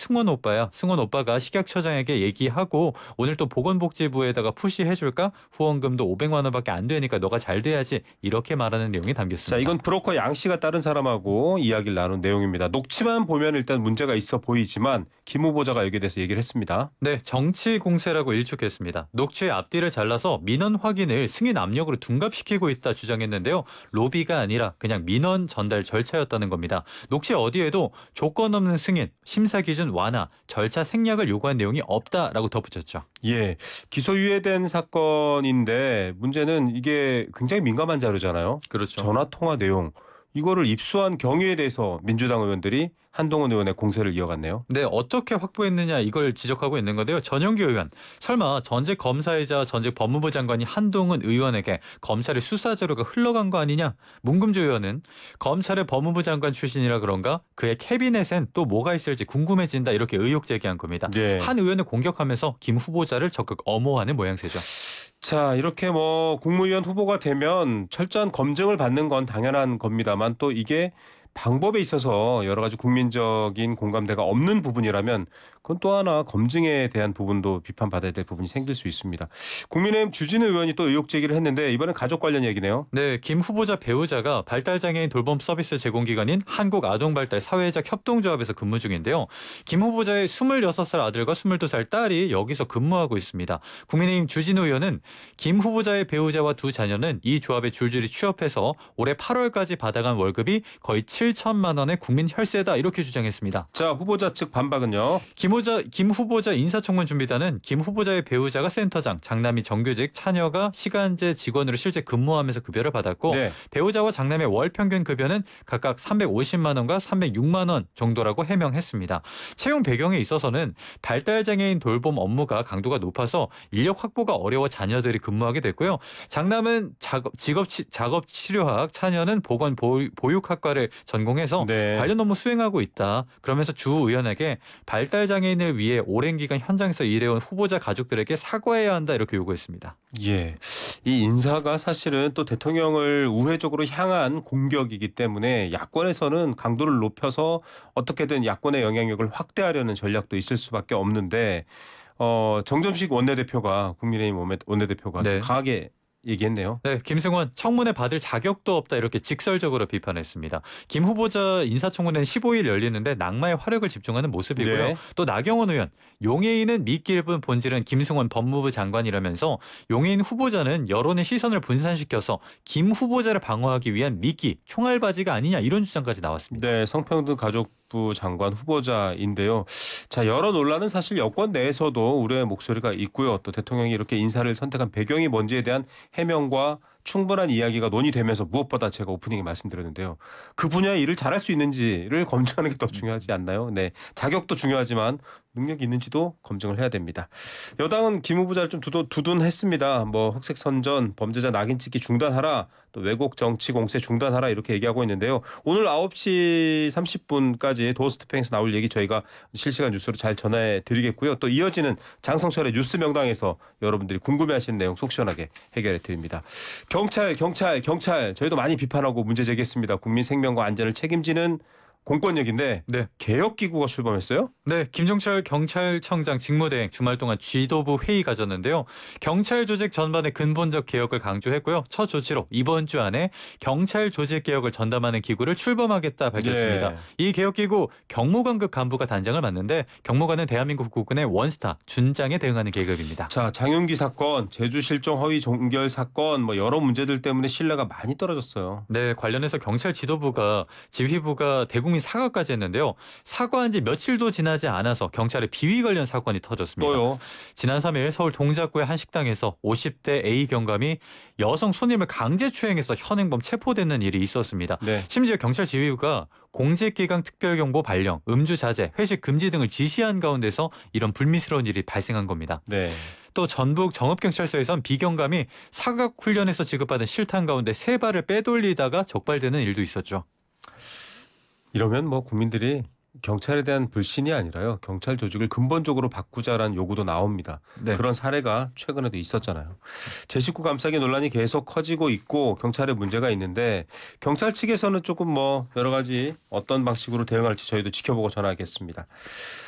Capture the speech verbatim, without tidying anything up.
승원 오빠야. 승원 오빠가 식약처장에게 얘기하고 오늘 또 보건복지부에다가 푸시해줄까? 후원금도 오백만 원밖에 안 되니까 너가 잘 돼야지. 이렇게 말하는 내용이 담겼습니다. 자, 이건 브로커 양 씨가 다른 사람하고 이야기를 나눈 내용입니다. 녹취만 보면 일단 문제가 있어 보이지만 김 후보자가 여기에 대해서 얘기를 했습니다. 네, 정치 공세라고 일축했습니다. 녹취의 앞뒤를 잘라서 민원 확인을 승인 압력으로 둔갑시키고 있다 주장했는데요. 로비가 아니라 그냥 민원 전달 절차였다는 겁니다. 녹취 어디에도 조건 없는 승인, 심사 기준 완화, 절차 생략을 요구한 내용이 없다라고 덧붙였죠. 예, 기소유예된 사건인데 문제는 이게 굉장히 민감한 자료잖아요. 그렇죠. 전화통화 내용. 이거를 입수한 경위에 대해서 민주당 의원들이 한동훈 의원의 공세를 이어갔네요. 네, 어떻게 확보했느냐 이걸 지적하고 있는 건데요. 전용기 의원, 설마 전직 검사이자 전직 법무부 장관이 한동훈 의원에게 검찰의 수사 자료가 흘러간 거 아니냐? 문금주 의원은 검찰의 법무부 장관 출신이라 그런가? 그의 캐비넷엔 또 뭐가 있을지 궁금해진다 이렇게 의혹 제기한 겁니다. 네. 한 의원을 공격하면서 김 후보자를 적극 엄호하는 모양새죠. 자, 이렇게 뭐 국무위원 후보가 되면 철저한 검증을 받는 건 당연한 겁니다만 또 이게 방법에 있어서 여러 가지 국민적인 공감대가 없는 부분이라면 그건 또 하나 검증에 대한 부분도 비판받아야 될 부분이 생길 수 있습니다. 국민의힘 주진우 의원이 또 의혹 제기를 했는데 이번엔 가족 관련 얘기네요. 네, 김 후보자 배우자가 발달장애인 돌봄 서비스 제공기관인 한국아동발달 사회적 협동조합에서 근무 중인데요. 김 후보자의 스물여섯 살 아들과 스물두 살 딸이 여기서 근무하고 있습니다. 국민의힘 주진우 의원은 김 후보자의 배우자와 두 자녀는 이 조합에 줄줄이 취업해서 올해 팔월까지 받아간 월급이 거의 칠천만 원의 국민 혈세다 이렇게 주장했습니다. 자, 후보자 측 반박은요. 김 후보자, 김 후보자 인사청문 준비단은 김 후보자의 배우자가 센터장, 장남이 정규직, 차녀가 시간제 직원으로 실제 근무하면서 급여를 받았고 네. 배우자와 장남의 월 평균 급여는 각각 삼백오십만 원과 삼백육만 원 정도라고 해명했습니다. 채용 배경에 있어서는 발달장애인 돌봄 업무가 강도가 높아서 인력 확보가 어려워 자녀들이 근무하게 됐고요. 장남은 작업, 직업, 치, 작업 치료학, 차녀는 보건 보육, 보육학과를 전공해서 네. 관련 업무 수행하고 있다. 그러면서 주 의원에게 발달장애인을 위해 오랜 기간 현장에서 일해온 후보자 가족들에게 사과해야 한다 이렇게 요구했습니다. 예, 이 인사가 사실은 또 대통령을 우회적으로 향한 공격이기 때문에 야권에서는 강도를 높여서 어떻게든 야권의 영향력을 확대하려는 전략도 있을 수밖에 없는데 어, 정점식 원내대표가 국민의힘 원내대표가 네. 좀 강하게 얘기했네요. 네, 김승원 청문회 받을 자격도 없다 이렇게 직설적으로 비판했습니다. 김 후보자 인사청문회는 십오 일 열리는데 낙마에 화력을 집중하는 모습이고요. 네. 또 나경원 의원, 용해인은 미끼를 분 본질은 김승원 법무부 장관이라면서 용해인 후보자는 여론의 시선을 분산시켜서 김 후보자를 방어하기 위한 미끼, 총알바지가 아니냐 이런 주장까지 나왔습니다. 네, 성평등 가족부 장관 후보자인데요. 자, 여러 논란은 사실 여권 내에서도 우려의 목소리가 있고요. 또 대통령이 이렇게 인사를 선택한 배경이 뭔지에 대한 해명과 충분한 이야기가 논의되면서 무엇보다 제가 오프닝에 말씀드렸는데요. 그 분야의 일을 잘할 수 있는지를 검증하는 게 더 중요하지 않나요? 네, 자격도 중요하지만 능력이 있는지도 검증을 해야 됩니다. 여당은 김 후보자를 좀 두둔, 두둔했습니다. 뭐 흑색 선전, 범죄자 낙인 찍기 중단하라, 또 왜곡 정치 공세 중단하라 이렇게 얘기하고 있는데요. 오늘 아홉 시 삼십 분까지 도어스태핑에서 나올 얘기 저희가 실시간 뉴스로 잘 전해 드리겠고요. 또 이어지는 장성철의 뉴스 명당에서 여러분들이 궁금해하시는 내용 속 시원하게 해결해 드립니다. 경찰, 경찰, 경찰 저희도 많이 비판하고 문제 제기했습니다. 국민 생명과 안전을 책임지는 공권력인데 네. 개혁기구가 출범했어요? 네, 김종철 경찰청장 직무대행 주말 동안 지도부 회의 가졌는데요. 경찰 조직 전반의 근본적 개혁을 강조했고요. 첫 조치로 이번 주 안에 경찰 조직 개혁을 전담하는 기구를 출범하겠다 밝혔습니다. 네. 이 개혁기구 경무관급 간부가 단장을 맡는데 경무관은 대한민국 국군의 원스타 준장에 대응하는 계급입니다. 자, 장윤기 사건, 제주 실종 허위 종결 사건 뭐 여러 문제들 때문에 신뢰가 많이 떨어졌어요. 네, 관련해서 경찰 지도부가 지휘부가 대국민 사과까지 했는데요. 사과한 지 며칠도 지나지 않아서 경찰의 비위 관련 사건이 터졌습니다. 또요. 지난 삼 일 서울 동작구의 한 식당에서 오십 대 A 경감이 여성 손님을 강제 추행해서 현행범 체포되는 일이 있었습니다. 네. 심지어 경찰 지휘부가 공직기강 특별경보 발령, 음주 자제, 회식 금지 등을 지시한 가운데서 이런 불미스러운 일이 발생한 겁니다. 네. 또 전북 정읍경찰서에선 비경감이 사각 훈련에서 지급받은 실탄 가운데 세 발을 빼돌리다가 적발되는 일도 있었죠. 이러면 뭐 국민들이 경찰에 대한 불신이 아니라요. 경찰 조직을 근본적으로 바꾸자라는 요구도 나옵니다. 네. 그런 사례가 최근에도 있었잖아요. 제 식구 감싸기 논란이 계속 커지고 있고 경찰에 문제가 있는데 경찰 측에서는 조금 뭐 여러 가지 어떤 방식으로 대응할지 저희도 지켜보고 전하겠습니다.